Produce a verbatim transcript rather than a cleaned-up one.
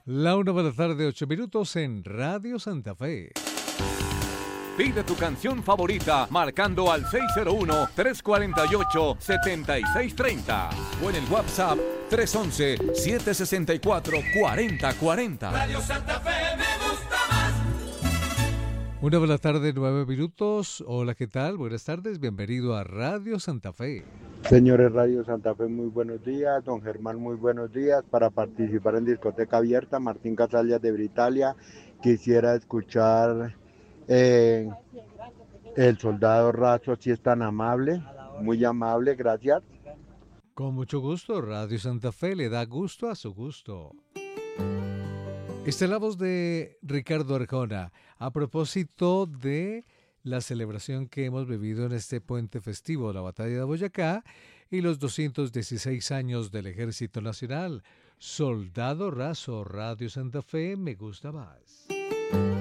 La una de la tarde, ocho minutos en Radio Santa Fe. Pide tu canción favorita marcando al seis cero uno, tres cuatro ocho, siete seis tres cero o en el WhatsApp tres uno uno, siete seis cuatro, cuatro cero cuatro cero. Radio Santa Fe me gusta más. Una de la tarde, nueve minutos. Hola, ¿qué tal? Buenas tardes, bienvenido a Radio Santa Fe. Señores Radio Santa Fe, muy buenos días. Don Germán, muy buenos días. Para participar en Discoteca Abierta, Martín Casallas de Britalia, quisiera escuchar eh, El Soldado Raso, si es tan amable, muy amable, gracias. Con mucho gusto, Radio Santa Fe le da gusto a su gusto. Esta es la voz de Ricardo Arjona, a propósito de la celebración que hemos vivido en este puente festivo, la Batalla de Boyacá, y los doscientos dieciséis años del Ejército Nacional. Soldado Raso, Radio Santa Fe, me gusta más.